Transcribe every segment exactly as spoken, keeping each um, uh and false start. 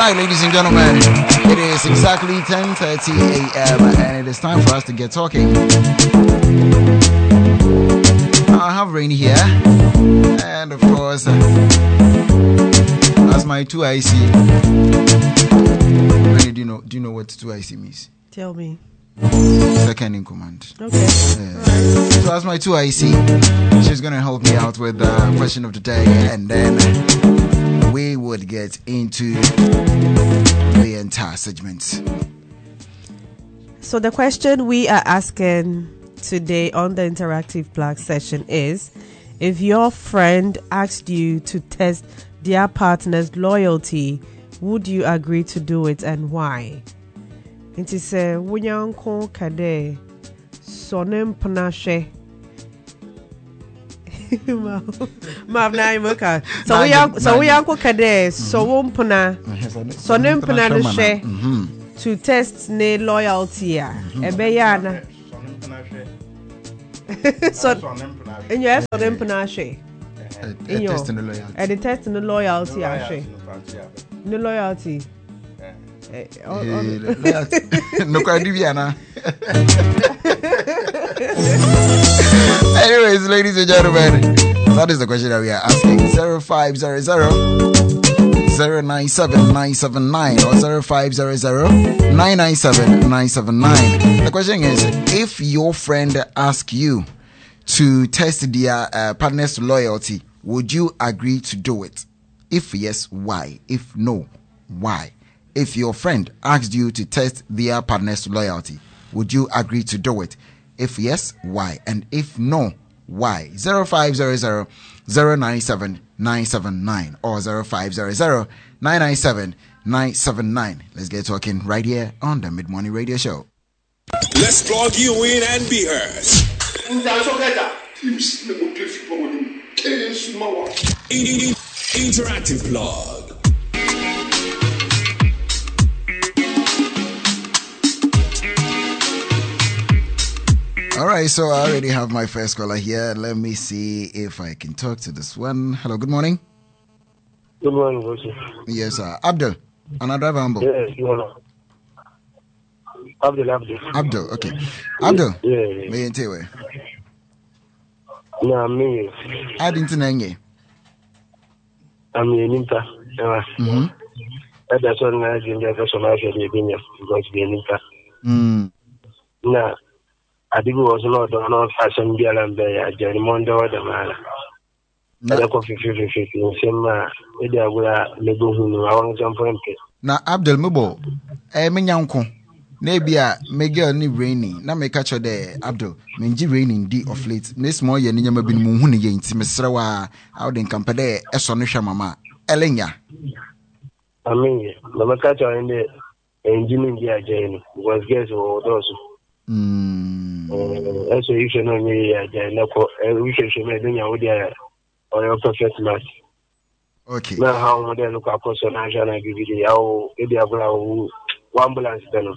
Alright, ladies and gentlemen, it is exactly ten thirty a.m. and it is time for us to get talking. I have Rainy here, and of course, uh, that's my two I C. Rainy, do you know, do you know what two I C means? Tell me. Second in command. Okay. Yeah. Right. So that's my two I C. She's going to help me out with the question of the day, and then we would get into the entire segment. So the question we are asking today on the interactive plug session is, if your friend asked you to test their partner's loyalty, would you agree to do it, and why? It is a wunyanko kade sonem panashe. Mav na imaka. So we are so we are kade so wompana sonem panashe to test ne loyalty ya. Ebe ya na. So in your sonem panashe. In your test the loyalty. At the test the loyalty ashe. No loyalty. No credibiana. Anyways, ladies and gentlemen, that is the question that we are asking. Zero five zero zero zero nine seven nine seven nine or zero five zero zero nine nine seven nine seven nine. The question is, if your friend asks you to test their uh, partner's loyalty, would you agree to do it? If yes, why? If no, why? If your friend asked you to test their partner's loyalty, would you agree to do it? If yes, why? And if no, why? zero five zero zero zero nine seven nine seven nine or zero five zero zero nine nine seven nine seven nine. Let's get talking right here on the Mid Morning Radio Show. Let's plug you in and be heard. Interactive plug. All right, so I already have my first caller here. Let me see if I can talk to this one. Hello, good morning. Good morning, Bossy. Yes, sir. Abdul, another Rambo. Yes, you know. Abdul, Abdul. Abdul, okay. Abdul. Yeah, yeah. Me and Tewe. No, me. I didn't know you. I'm in Inter. Mm-hmm. That's what I think the person I should be in because we in Inter. Mm. Nah. I think it was not done on fashion be alam be a Jerry Mondo or the man. Na coffee fifty fifty same media wura lego hunu awon jump point. Na Abdul Mubo eh menyanko na bia megel ni Rainy na me catch the Abdul menji Rainy di of late na small ye nyama bi mu hunu ye nti mesre wa awden kampede eso no hwa mama elenya. Amen. Na catch on the engine dia jeni was guess o those. Mm. Uh, so you should know me, I we should make the or your perfect match. Okay. Now, how they look at person, I shall give you how maybe I will one balance then.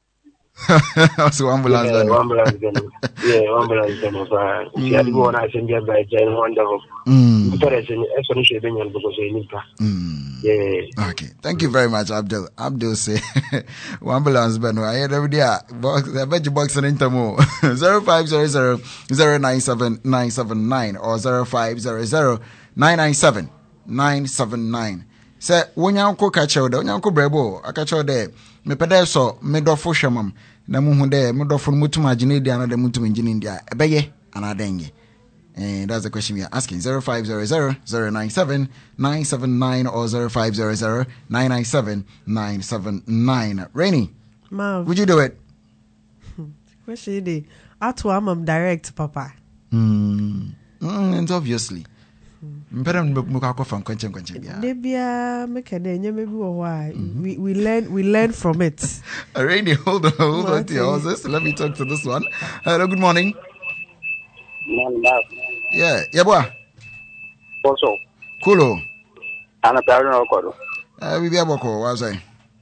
Also, ambulance then. One balance then. Yeah, one balance then. If you go on, I send you by Jen Wonderful. Mm. Because you need that. Yeah. Okay. Thank you very much, Abdul. Abdul say one balance ben. I had every day box I bet you box an intermo. Zero five zero zero zero nine seven nine seven nine or zero five zero zero nine nine seven nine seven nine. Say when you uncle catch out, when you uncle brebo, I catch out there. Me pedeso me do fo hwemam na mu hu de me do fo mutum agene dia na de mutum engine india ebeye anadenge. And that's the question we are asking. Zero five zero zero zero nine seven nine seven nine or zero five zero zero nine nine seven nine seven nine. Rainy, Mav, would you do it? Question day. Atu amam direct, Papa. Hmm. Mm, and obviously. Mpera muka ko fan kwenche kwenche bia. Debia mekade nya maybe why. We we learn we learn from it. Rainy, hold on, hold on to your horses. Let me talk to this one. Hello, good morning. Morning, Yeah, yeah, boy. Also, Coolo. I'm a parent of Kodo. Uh, we be able to, what was I?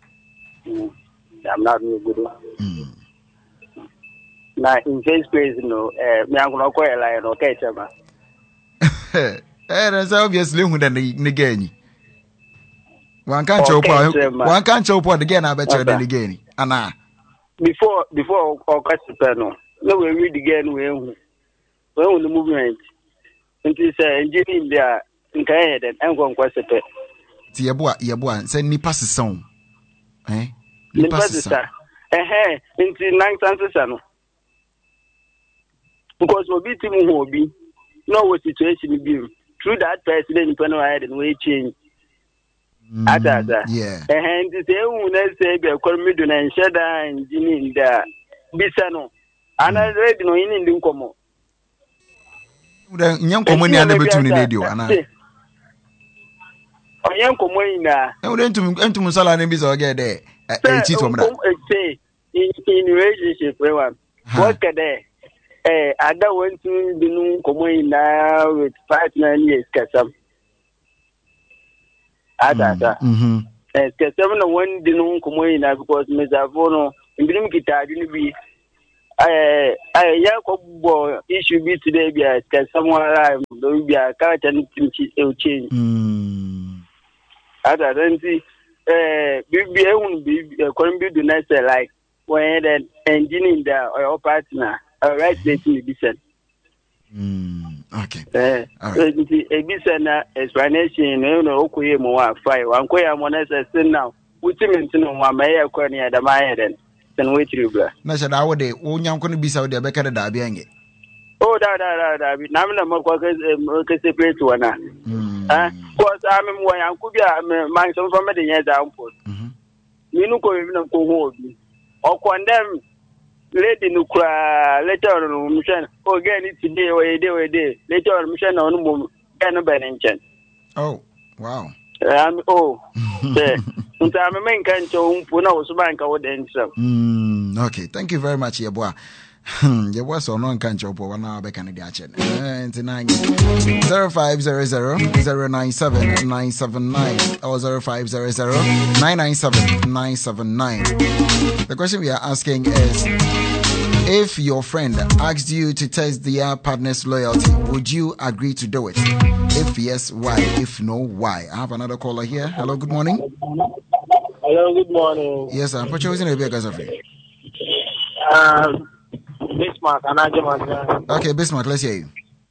I'm not really good. Now, in case, you know, me, I'm going to call a lion or catch him. Eh, that's obviously who the Nigani. One can't choke one can't choke what again. I bet you then again. Anna. Before before or Cassipano. No, we read again when when the movement. And this engineering there in Kayan and one Cassipet. Tiabua, Yabua, send me pass the song. Eh? The pass eh, into nine chances. Because we'll be Tim will be no situation be through that president when I had and we change. Yeah. And the same when I say, be a comedian and shada and Jimmy in the Bisano. And I read no in the Como. The young communion between the radio. A young communion. I went to Musala and Bis or get there. Say in relationship, what can they? Eh, I don't want to be known coming now with five nine years. Casam. Ada, mm-hmm. Eh, Casam no one the known coming now because Mister Vono in Grim Guitar didn't be. Eh, I Yakob issue be today be as someone arrive. There will be a character change. Ada, then see, eh, be able to be a Columbia do not say like when an engine in there or your partner. All right, they will be sent. Okay. Eh, all right. A business explanation, you know, okay, more five. One quay, I'm on as I say now. Which means no one may have corny at the Maya then wait you. Nasha, I would own young couldn't be so the Becca Dabiang. Oh, that, that, that, now I'm not going to separate one. Ah, because I'm one, I could be a man some from the year down put. You know, go home or condemn. Lady Nukra later on mission. Oh, again, it's today or a day or a day. Later on mission on Mum Canabanchen. Oh, wow. Um, oh, there. I'm a main cancer when I was bank I would answer. Okay, thank you very much, Yabua. There was or non cancer for one hour back on the action. zero five zero zero zero nine seven nine seven nine or zero five zero zero nine nine seven nine seven nine. The question we are asking is, if your friend asked you to test their partner's loyalty, would you agree to do it? If yes, why? If no, why? I have another caller here. Hello, good morning. Hello, good morning. Yes, sir. Put your in a big as of Um, Bismarck, and I just okay, Bismarck, let's hear you.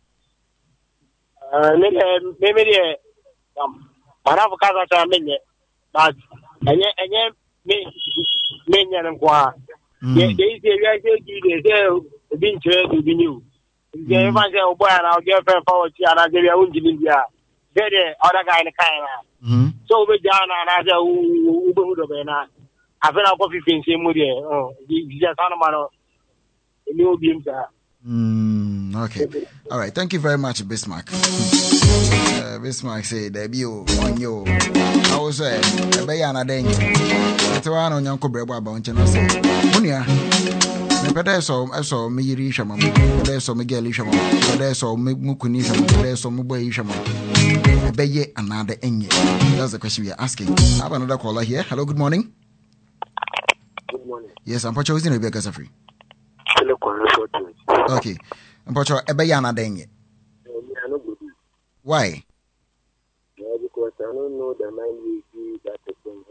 Uh, maybe, maybe, um, but I've got a minute, but and yet, and yet, me, me, and Qua. They say, they say, being trained to be new. They ever say, oh, boy, and I'll get fair forward, and I'll give you a wound in India. They're the other guy in the car. So we down and I say, who would have been. I've been out of fifteen, same with you. Oh, just on a man. New beams are. Mm, okay. All right. Thank you very much, Bismarck. Uh, Bismarck said, debut on you. I was say, a bayana dang. It's one on Uncle Breba Bunch and I say, Munia. There's so I saw me Risham, there's so Miguel Isham, there's so Mukunisham, there's so Mubai Isham. Baye another enye. That's the question we are asking. I have another caller here. Hello, good morning. Good morning. Yes, I'm Pacho. Is in Rebecca Safri. Okay. I'm Pacho. Ebayana denye. Why? Yeah, because I don't know the mind we do that person.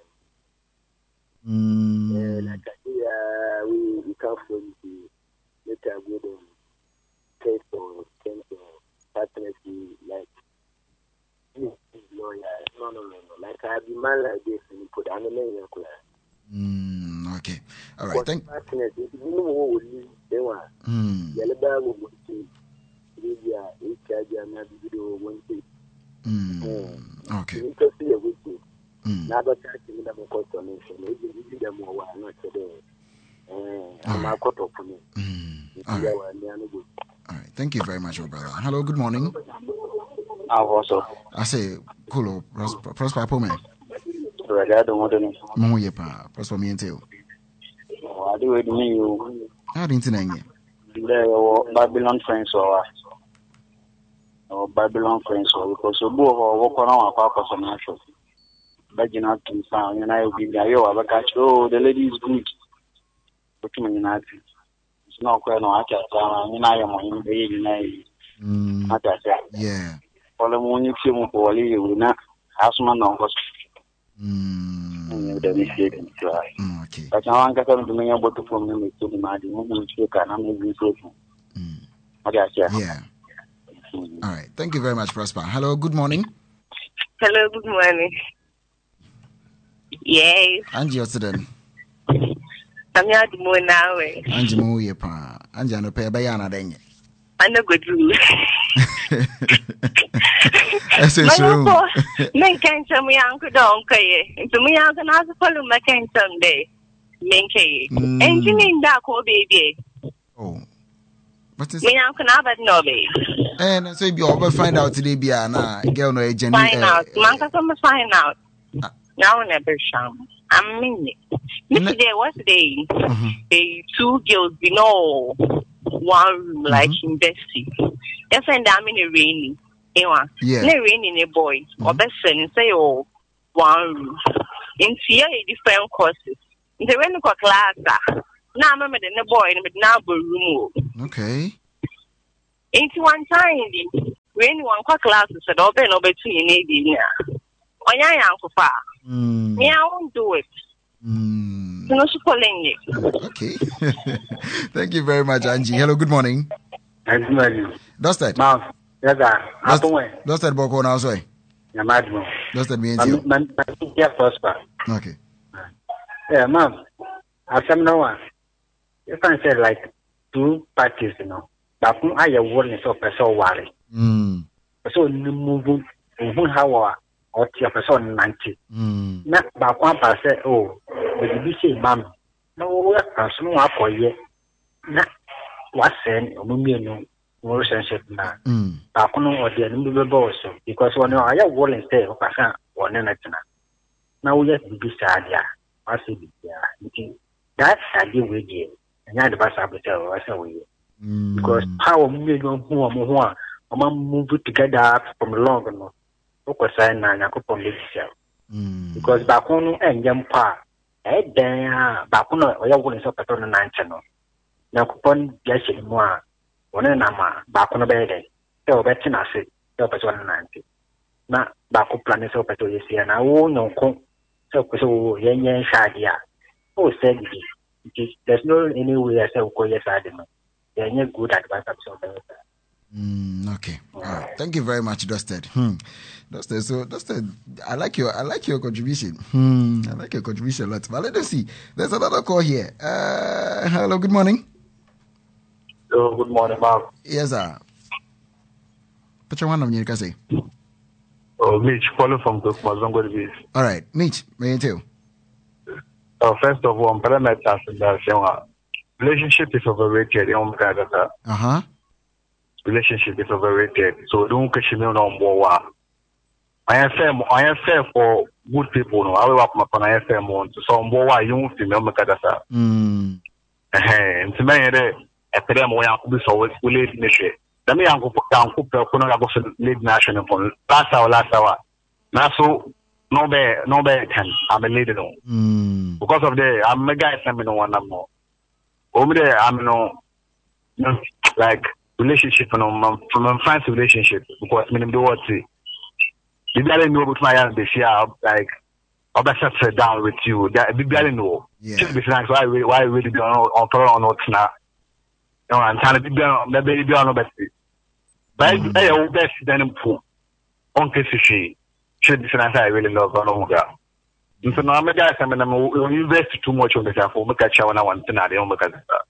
Mm. Like I say, uh, we we can't afford to let her go and test or test or partnership like. No, no, no, no. Like I be man like this, and put on the main Mm, okay. All right. Thank partners. If you know what we they want, mm. the other will want to Libya, H I V, and video one thing. Mm. Okay. You can see a week. Mm. Now, but I think that more confirmation. Maybe you them more why not today. I'm not caught up for me. All right. All right. Thank you very much, my brother. Hello. Good morning. Also, I say, cool. Prosper Pome. I don't want to know. Moyepa. Prosper me and tell. I do it me. You I didn't know. the Babylon friends or or Babylon friends or because you go or walk around a park or some natural. But you not to sound, and I will be there. You have a catch. Oh, the lady is good. But you mean not? It's not quite no. I can't. You know, I'm in the evening. Mm. Yeah. Yeah. All the morning, you feel more poorly. You will not. As man, no. Mm. The mistake in try. Okay. But I want to come to me about to form them to the man, who will take an amazing social. Yeah. All right. Thank you very much, Prosper. Hello, good morning. Hello, good morning. Yes. Angie, what's it then? I'm here to more now. Angie, move your pa. Angie, I know pay by Anna then. I know good rule. That's it, true. Men can't tell me uncle don't pay. To me, I can also follow my can someday. Men pay. Engineering that call baby. Oh. What is me? Uncle Abbott no baby. And so you over find out today, be a girl no agent. Find out. Manka some find out. Now never sham. I'm mean it. Mister Day, what's the day? They two girls below one room like investing. Yes, and I'm in a rainy. Yeah. No rainy in a boy. Or best friend say oh one room. In here different courses. The rent class. Now I'm a boy in the now room. Okay. Into one time, when one classes at open over two in eighty. Oh, yeah, Uncle Fa. Me, I won't do it. Mm. No, she's calling you. Okay. Thank you very much, Angie. Hello, good morning. Good morning. Dusted. Mom, yes, sir. Dusted Boko now, sorry. Yeah, madam. Dusted means you. Yeah, Prosper. Okay. Yeah, mom. As I'm no one. If I said like two parties, you know, but I have one is of a so worry. Hmm. So, move how or your person ninety. Hmm. Not about one per se, oh, but you say, mom, no, we are some up for ye. Not what's saying, no relationship now. Hmm. But I know what the new boss, because when I have one instead of a son, one and a now we have to be sad, yeah. I see, yeah. That's idea with you. And I the bus I tell us away. Because how many who are more, a man move together from long ago. Because I know upon this show. Because back on and young pa, eh, then back on a woman is up on the nine channel. Now, coupon getting more, one and a man, back on a bed. So, betting I say, up at one ninety. Not back up planets up at you see, and I won't know. So, yen yen shadia. Oh, said it. There's no any way I say, oh, yes, I didn't. They're good advice. Mm, okay. All right. Thank you very much, Dusted. Hmm. Dusted, so Dusted, I like your I like your contribution. Hmm. I like your contribution a lot. But let us see. There's another call here. Uh, hello, good morning. Hello, good morning, Mark. Yes, sir. Put your one on you, can say. Oh, Mitch, calling from the Mazongo Beach. All right, Mitch, may you tell? Uh, first of all, I'm relationship is overrated. Uh huh. Relationship is overrated. So don't question me on more. I am fair. I am fair for good people. No, I will up my I am fair more. So more why you don't feel me kada. Hmm. Eh. Nti me yere epere mo ya kubi so we lead nation. Da me yanko yanko pe ko no ga go lead nation for last hour last hour. Na so no be no be ten. I'm a leader no. Hmm. Because of the I'm a guy send me no one more. Over there, I'm no, no like relationship from from a friend's relationship because minimum do what see. You barely know about my young this year, like I'll be set down with you. That you barely know. Just be like why why really be on on on not now. You know, I'm trying to be on the baby on the best. But I will best then improve. On case she should be saying I really love on Oga. So now I'm a guy, I mean, I'm invest too much on the for make a show and I want to know the Omega.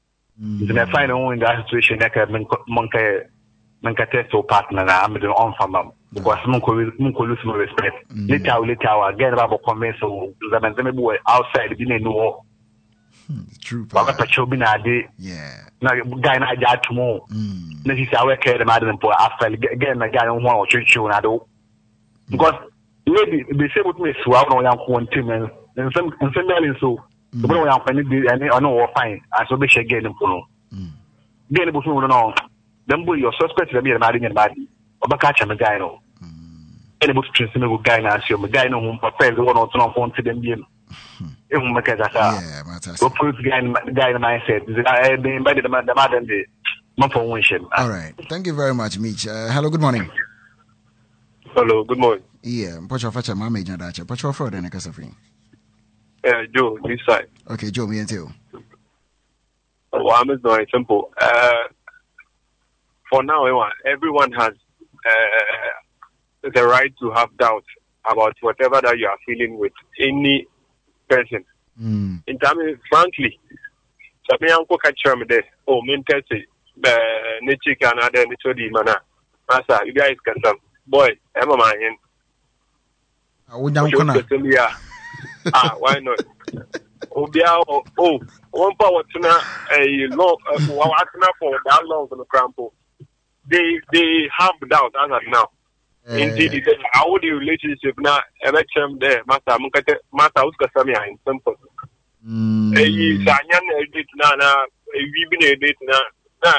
So I find in that situation, like a monkey, monkey test or partner, I'm the on farm because Munko lose my respect. Later, later, I get about comments or the boy outside, didn't know. True. But I show me a day. Yeah. Now, guy, I got tomorrow. This is how I care the madam for after again, I got on one or two children. I do because. Maybe they say what me so I don't want one team and some and some men so the boy want find it and I know fine I so be share again for again the person no them boy your suspect them be marrying anybody oba catch am guy no any book trace me go guy na asio me guy no hum papa the one on to phone to them bien e hum make that yeah matter so put guy guy in mindset I be invited the madam the man for one shame. All right, thank you very much, Mitch. Uh, hello, good morning. Hello, good morning. Yeah, Pocho Facha Mama Jadacha. Pocho Ford and a Casafree. Uh, Joe, this side. Okay, Joe, me and you. Oh, I'm just doing simple. Uh, for now, everyone has uh, the right to have doubts about whatever that you are feeling with any person. Mm. In terms, frankly, something I'm going to catch me there. Oh, mean test it. Nature can add any to the manner. Master, you guys can come. Boy, I'm a man. I would not know. Ah, why not? Obia, oh, one power to now a long, for that long on the crample. They they have doubt as of now. Uh, Indeed, how would the relationship now? Ever them there, Master Mukate, Master Uskasamia in simple. A Sanyan edit now, we've been edit now.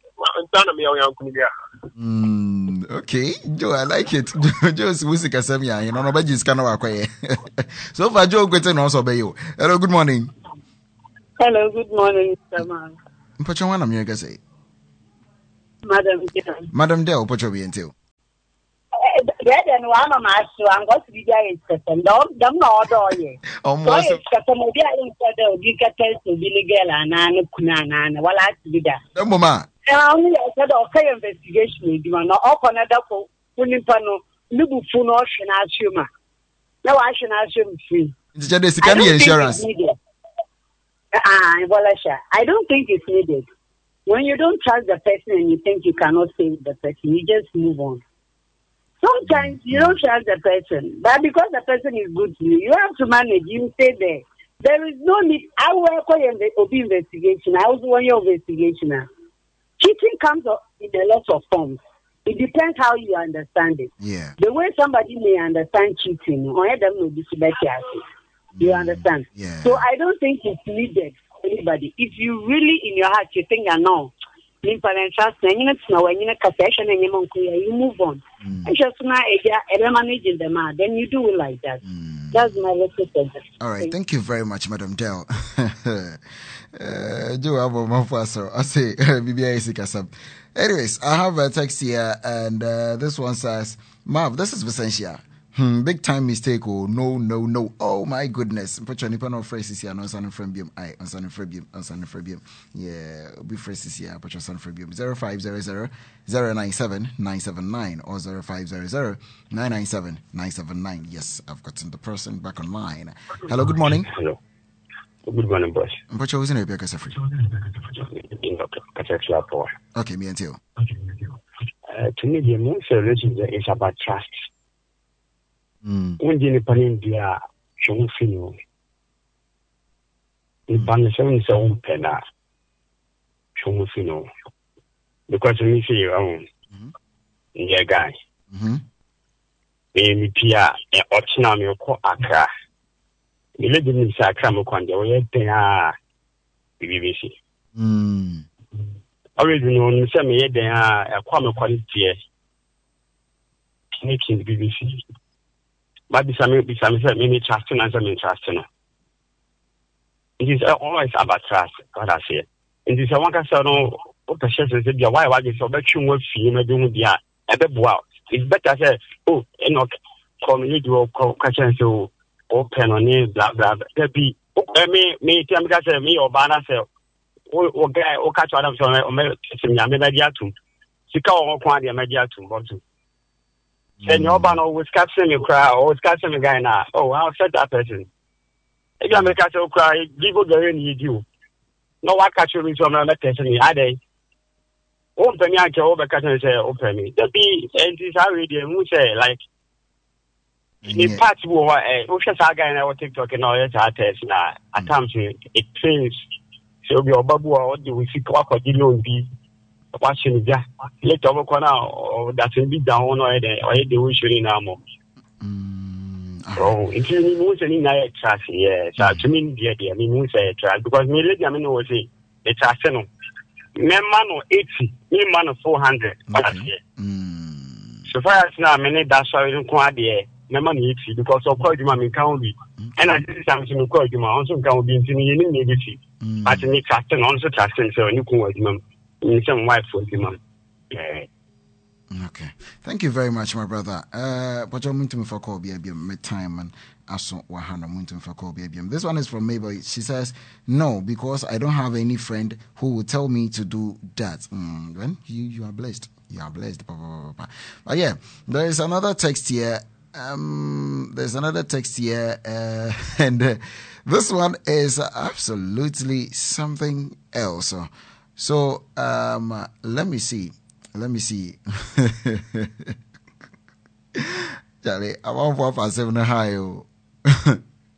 Mm, okay, Joe, I like it. Joe's music Kasamia, you know, nobody's kind of acquire. So far, Joe, good to also obey you. Hello, good morning. Hello, good morning, Mister Man. Put your one on your say. Madam Dell. Madam Dell, put your way into. Yeah, then one of my so I'm going to be there in September. Don't know all ye. Almost. September, instead of you can tell to Billy Girl and Anna Kunana, while I to be there. No, Mamma. I only said, okay, investigation, you are not up on a double, Punipano, Lubu Funo, and Ashuma. No, I should assume free. It's just a insurance. Ah, well, I don't think it's needed. When you don't trust the person and you think you cannot save the person, you just move on. Sometimes you don't trust the person, but because the person is good to you, you have to manage. You stay there. There is no need. I work on the O B investigation. I also want your investigation. Cheating comes in a lot of forms. It depends how you understand it. Yeah. The way somebody may understand cheating, or them will be better. You understand? Yeah. So I don't think it's needed for anybody. If you really in your heart you think I know, you move on. Mm. Just now, managing the man, then you do it like that. Mm. That's my little. All right, thank you very much, Madam Dell. I say, anyways, I have a text here, and uh, this one says, Marv, this is Vicentia. Hmm, big time mistake. Oh, no, no, no. Oh, my goodness. Put your nippon of phrases here. No, son of Frebium. I, on son of Frebium. On son of Frebium. Yeah, be phrases here. Put your son of Frebium. zero five zero zero zero nine seven nine seven nine or zero five zero zero nine nine seven nine seven nine. Yes, I've gotten the person back online. Hello, good morning. Hello. Good morning, boss. Put your in a big free. Okay, me and you. Uh, to me, the most relationship is about trust. Mm. When the Nepalese dia show feel the band seven seven penna show feel because we see your own yeah guy. Mm-hmm. Me pia e ochina me ko Accra. Me le din sa Accra mo kwanje we ten a B B C. Mm. Already know me say me den a e kwa me quality e. Ni kin B B C. But this is this is many trust and some trust. It is always about trust. What I say. It is a one can say no. What the chef said, why why you so much you want to me do dia? Ebe boa. It's better say, oh, enough. Come you do question so open on it, blah blah. There be me me tell me say me or bana say. O o guy o catch adam so o me me me media too. Sika o kwa dia media too, but too. And your ban always catching me cry, always catching me guy now. Oh, I'll set that person. If you make a cry, give you the rain you do. No one catch you with some attention. I day. Open me, I can over catch and say, open me. The be and this already a moose like the parts were a ocean saga and I will TikTok and all that test now. At times it trains. So be a babu or do we see what or did not be. Watching that later over corner or that will be down or the wish in armor. Oh, it's really most any night trust, yes. To me, dear, I mean, we say trust because me, let me know, say, it's a channel. Me man of eighty, me man of four hundred. So far as now, many that's why I don't quite there. Me man eighty because of course, you may count me. And I did something to call you, also can't be in any negative. But in the trust and also trusting, so you can work, ma'am. In some wife for the man. Okay. Thank you very much, my brother. Uh, but you're to me for call B B M my time and aso wahana muntu for call B B M. This one is from Mabel. She says, "No, because I don't have any friend who will tell me to do that." Mm, when you you are blessed, you are blessed. But yeah, there is another text here. Um, there's another text here, uh, and uh, this one is absolutely something else. So um, let me see. Let me see. Charlie, I'm on four for seven high. uh,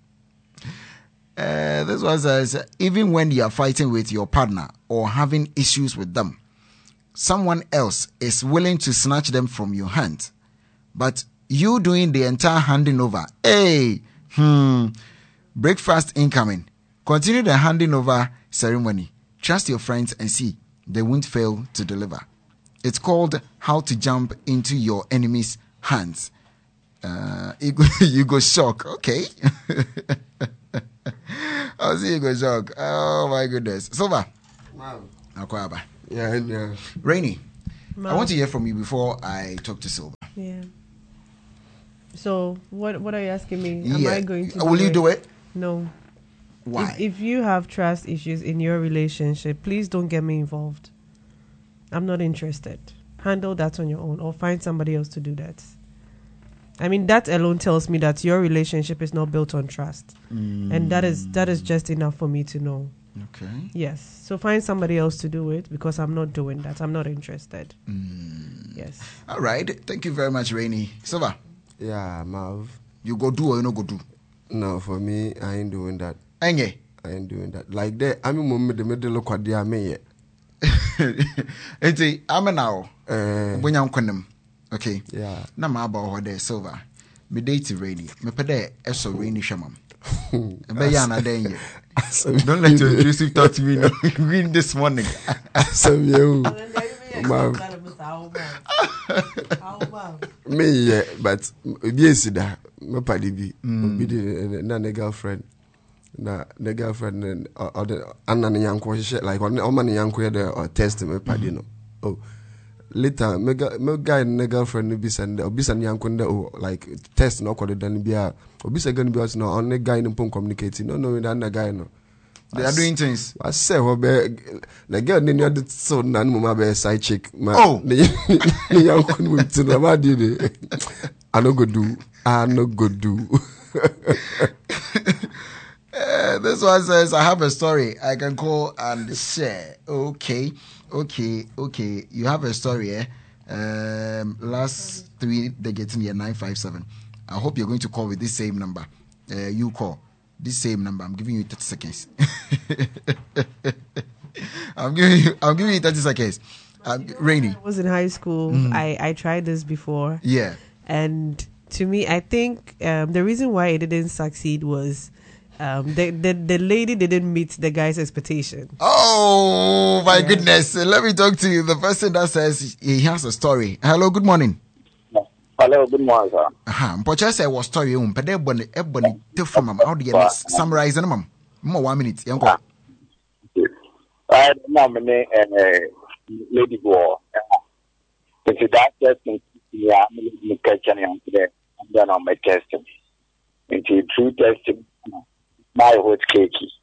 this one says, even when you are fighting with your partner or having issues with them, someone else is willing to snatch them from your hand. But you doing the entire handing over. Hey, hmm, breakfast incoming. Continue the handing over ceremony. Trust your friends and see, they won't fail to deliver. It's called how to jump into your enemy's hands. Uh, you, go, you go shock. Okay. I'll see you go shock. Oh my goodness. Silva. Wow. Akwaba. Yeah, yeah. Rainy. Mom. I want to hear from you before I talk to Silva. Yeah. So what what are you asking me? Am yeah. I going to Will do you it? do it? No. Why? If, if you have trust issues in your relationship, please don't get me involved. I'm not interested. Handle that on your own or find somebody else to do that. I mean, that alone tells me that your relationship is not built on trust. Mm. And that is that is just enough for me to know. Okay. Yes. So find somebody else to do it because I'm not doing that. I'm not interested. Mm. Yes. All right. Thank you very much, Rainy. Silva. Yeah, Mav. You go do or you no go do? No, for me, I ain't doing that. Anye? I ain't doing that. Like that, I'm in the middle of what they are me. Enti I'm now. Eh. When you am okay. Yeah. Na ma ba ho there Silva. Me date Rainy. Me pede eso Rainy hwamam. Ebe ya na den ye. Don't let your intrusive thought to me no. Read this morning. Some you. Mav. Me yeah, but yes that my party be be the na the girlfriend. Na the girlfriend and or the anna yanko shit like on o man yanko there or test me party no. Oh. Later, my my guy and the girlfriend be send or be send yanko oh like test no call then be a or be going to be us no on the guy no communicating no no that guy no. They are doing things. I say, well, the girl didn't know that so none of my side chick. Oh, the young woman to the bad day. I no go do. I no go do. uh, this one says, I have a story I can call and share. Okay, okay, okay. You have a story, eh? Um, last three, they get in here nine five seven. I hope you're going to call with this same number. Uh, you call. This same number, I'm giving you thirty seconds. I'm giving you, I'm giving you thirty seconds. Um, Rainy. I was in high school. Mm. I, I tried this before. Yeah. And to me, I think um, the reason why it didn't succeed was um, the, the the lady didn't meet the guy's expectation. Oh my yeah. goodness! Let me talk to you. The person that says he has a story. Hello, good morning. Hello, good morning, sir. Uh-huh. But just say what story um, but everybody everybody tell from him. How do you summarize them? More one minute, young girl. I know my name uh Lady Boy. If that testing, yeah, I'm catching him today. I'm done on my testing. Into true testing, my hot cakey.